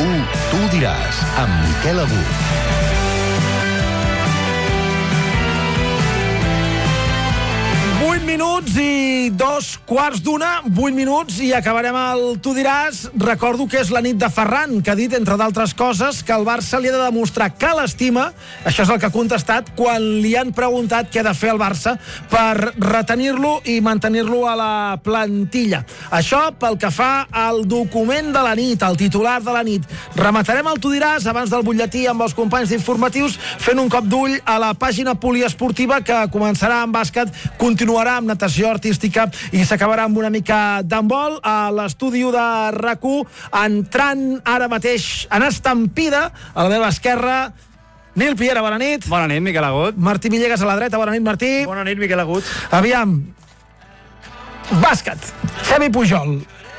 Tu ho diràs, amb Miquel Agut. Minuts i 2:15, 8 minuts i acabarem el Tu diràs. Recordo que és la nit de Ferran, que ha dit, entre d'altres coses, que el Barça li ha de demostrar que l'estima. Això és el que ha contestat quan li han preguntat què ha de fer el Barça per retenir-lo i mantenir-lo a la plantilla. Això pel que fa al document de la nit, el titular de la nit. Rematarem el Tu diràs abans del butlletí amb els companys d'informatius, fent un cop d'ull a la pàgina poliesportiva, que començarà amb bàsquet, continuarà amb natació artística i s'acabarà amb una mica d'handbol. A l'estudi de RAC1, entrant ara mateix en estampida, a la meva esquerra, Nil Piera, bona nit. Bona nit, Miquel Agut. Martí Villegas a la dreta, bona nit, Martí. Bona nit, Miquel Agut. Aviam, bàsquet, Xavi Pujol,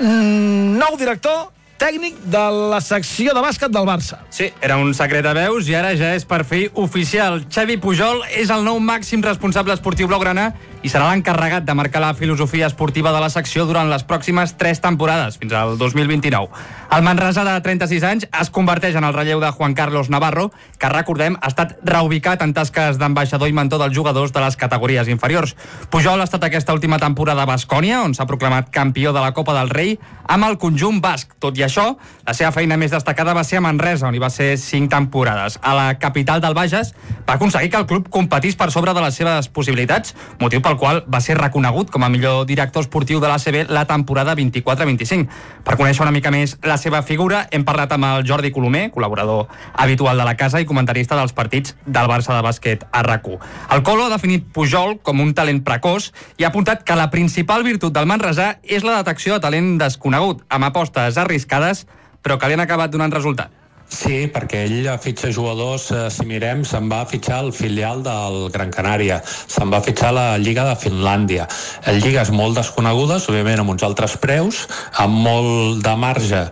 nou director tècnic de la secció de bàsquet del Barça. Sí, era un secret a veus i ara ja és per fi oficial. Xavi Pujol és el nou màxim responsable esportiu blaugrana i serà l'encarregat de marcar la filosofia esportiva de la secció durant les pròximes 3 temporades, fins al 2029. El manresà de 36 anys es converteix en el relleu de Juan Carlos Navarro, que, recordem, ha estat reubicat en tasques d'ambaixador i mentor dels jugadors de les categories inferiors. Pujol ha estat aquesta última temporada a Baskonia, on s'ha proclamat campió de la Copa del Rei amb el conjunt basc. Tot i això, la seva feina més destacada va ser a Manresa, on hi va ser 5 temporades. A la capital del Bages va aconseguir que el club competís per sobre de les seves possibilitats, motiu pel qual va ser reconegut com a millor director esportiu de l'ACB la temporada 24-25. Per conèixer una mica més la seva figura, hem parlat amb el Jordi Colomer, col·laborador habitual de la casa i comentarista dels partits del Barça de bàsquet a RAC1. El Colo ha definit Pujol com un talent precoç i ha apuntat que la principal virtut del manresà és la detecció de talent desconegut, amb apostes arriscades, però que li han acabat donant resultat. Sí, perquè ell fitxa jugadors, si mirem, se'n va fitxar el filial del Gran Canària, se'n va fitxar la Lliga de Finlàndia. Lligues molt desconegudes, òbviament amb uns altres preus, amb molt de marge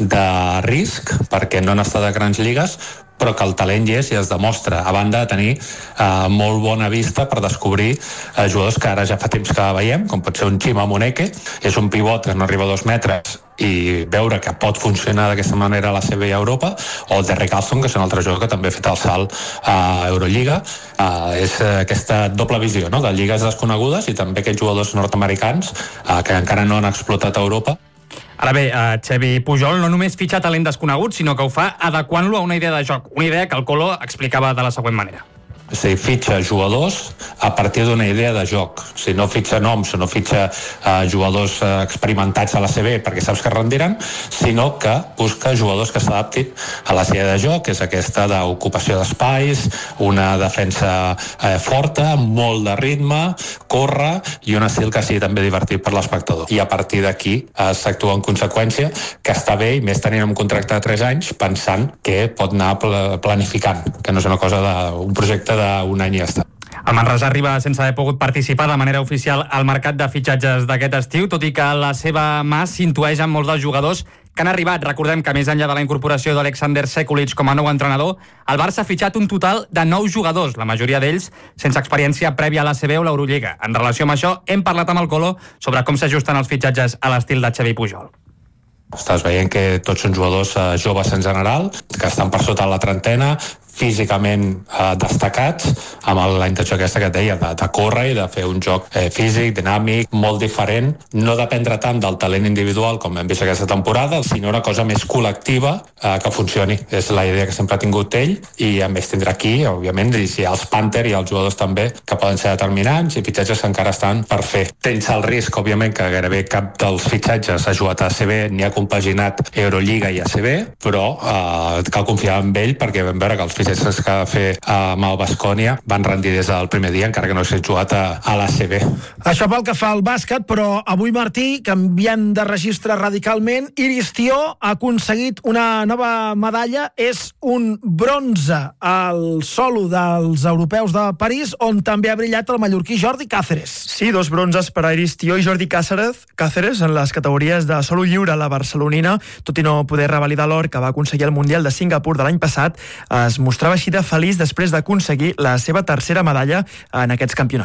de risc, perquè no han estat a grans lligues, però que el talent hi és i es demostra, a banda de tenir molt bona vista per descobrir jugadors que ara ja fa temps que veiem, com pot ser un Chima Moneke, és un pivot que no arriba a 2 metres, i veure que pot funcionar d'aquesta manera a la CB i a Europa, o el Derrick Alston, que és un altre jugador que també ha fet el salt a Eurolliga. És aquesta doble visió, no?, de lligues desconegudes i també aquests jugadors nord-americans que encara no han explotat a Europa. Ara bé, Xavi Pujol no només fitxa talent desconegut, sinó que ho fa adequant-lo a una idea de joc, una idea que el Colo explicava de la següent manera. És a dir, fitxa jugadors a partir d'una idea de joc. Si no fitxa noms, no fitxa jugadors experimentats a la CB perquè saps que rendiran, sinó que busca jugadors que s'adaptin a la idea de joc, que és aquesta d'ocupació d'espais, una defensa forta, molt de ritme, córrer i un estil que sigui també divertit per l'espectador. I a partir d'aquí s'actua en conseqüència, que està bé, i més tenint un contracte de 3 anys, pensant que pot anar planificant, que no és una cosa d'un projecte d'un any i ja està. El Manresa arriba sense haver pogut participar de manera oficial al mercat de fitxatges d'aquest estiu, tot i que la seva mà s'intueix en molts dels jugadors que han arribat. Recordem que més enllà de la incorporació d'Alexander Sekulic com a nou entrenador, el Barça ha fitxat un total de 9 jugadors, la majoria d'ells sense experiència prèvia a l'ACB o l'Eurolliga. En relació amb això, hem parlat amb el Colo sobre com s'ajusten els fitxatges a l'estil de Xavi Pujol. Estàs veient que tots són jugadors joves en general, que estan per sota de la trentena, físicament destacats, amb la intenció aquesta que et deia, de córrer i de fer un joc físic, dinàmic, molt diferent, no dependre tant del talent individual com hem vist aquesta temporada, sinó una cosa més col·lectiva que funcioni. És la idea que sempre ha tingut ell, i a més tindrà aquí, òbviament, i si els Panther i els jugadors també, que poden ser determinants, i fitxatges que encara estan per fer. Tens el risc, òbviament, que gairebé cap dels fitxatges ha jugat a ACB ni ha compaginat Eurolliga i ACB, però cal confiar en ell perquè vam veure que els fitxatges que va fer amb el Baskonia van rendir des del primer dia, encara que no s'ha jugat a l'ACB. Això pel que fa al bàsquet, però avui, Martí, canviem de registre radicalment. Iris Tió ha aconseguit una nova medalla, és un bronze al solo dels europeus de París, on també ha brillat el mallorquí Jordi Cáceres. Sí, 2 bronzes per a Iris Tió i Jordi Cáceres en les categories de solo lliure a la barcelonina, tot i no poder revalidar l'or que va aconseguir el Mundial de Singapur de l'any passat. Es mostrava així de feliç després d'aconseguir la seva tercera medalla en aquests campionats.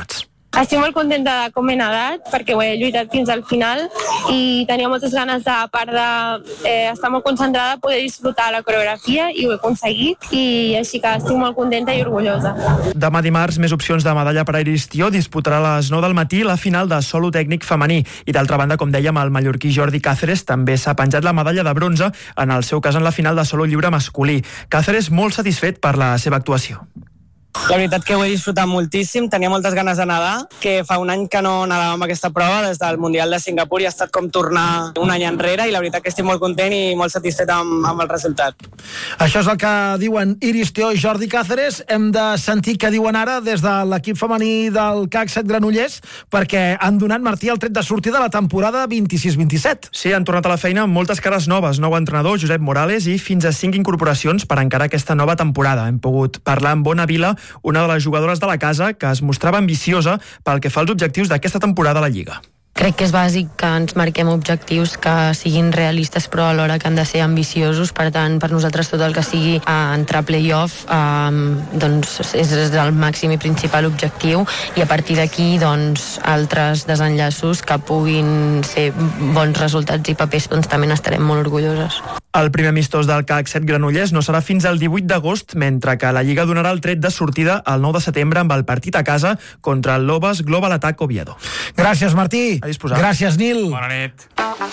Estic molt contenta de com he nedat, perquè ho he lluitat fins al final i tenia moltes ganes de, a part d'estar molt concentrada, poder disfrutar la coreografia i ho he aconseguit, i així que estic molt contenta i orgullosa. Demà dimarts, més opcions de medalla per a Iris Tió. Disputarà a les 9 del matí la final de solo tècnic femení. I d'altra banda, com dèiem, el mallorquí Jordi Cáceres també s'ha penjat la medalla de bronze, en el seu cas en la final de solo lliure masculí. Cáceres molt satisfet per la seva actuació. La veritat que ho he disfrutat moltíssim, tenia moltes ganes de nedar, que fa un any que no nedava amb aquesta prova, des del Mundial de Singapur, i ha estat com tornar un any enrere, i la veritat que estic molt content i molt satisfet amb el resultat. Això és el que diuen Iris Tió i Jordi Cáceres. Hem de sentir què diuen ara des de l'equip femení del CAC 7 Granollers, perquè han donat, Martí, el tret de sortida de la temporada 26-27. Sí, han tornat a la feina amb moltes cares noves. Nou entrenador, Josep Morales, i fins a 5 incorporacions per encarar aquesta nova temporada. Hem pogut parlar amb Bona Vila, una de les jugadores de la casa, que es mostrava ambiciosa pel que fa als objectius d'aquesta temporada a la Lliga. Crec que és bàsic que ens marquem objectius que siguin realistes, però alhora que han de ser ambiciosos. Per tant, per nosaltres tot el que sigui entrar a play-off doncs és el màxim i principal objectiu, i a partir d'aquí doncs, altres desenllaços que puguin ser bons resultats i papers, doncs també n'estarem molt orgulloses. El primer amistós del CAC 7 Granollers no serà fins al 18 d'agost, mentre que la Lliga donarà el tret de sortida el 9 de setembre amb el partit a casa contra el Lobas Global Attack Oviedo. Gràcies, Martí. A disposar. Gràcies, Nil. Bona nit.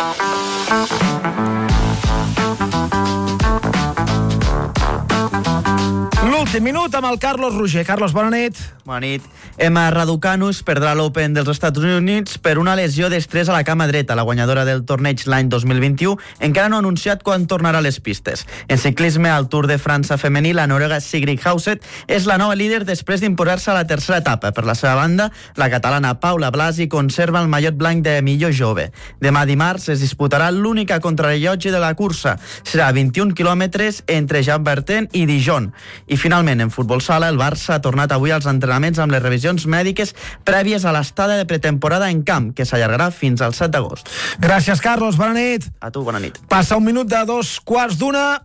L'últim minut amb el Carlos Roger. Carlos, bona nit. Bona nit. Emma Raducanus perdrà l'Open dels Estats Units per una lesió d'estrès a la cama dreta. La guanyadora del torneig l'any 2021 encara no ha anunciat quan tornarà a les pistes. En ciclisme, al Tour de França femení, la noruega Sigrid Hausset és la nova líder després d'imposar-se a la tercera etapa. Per la seva banda, la catalana Paula Blasi conserva el mallot blanc de millor jove. Demà dimarts es disputarà l'única contrarellotge de la cursa. Serà 21 quilòmetres entre Jean Bertin i Dijon. I finalment, en futbol sala, el Barça ha tornat avui als entrenaments amb les revisions mèdiques prèvies a l'estada de pretemporada en camp, que s'allargarà fins al 7 d'agost. Gràcies, Carlos. Bona nit. A tu, bona nit. Passa un minut de 2:15.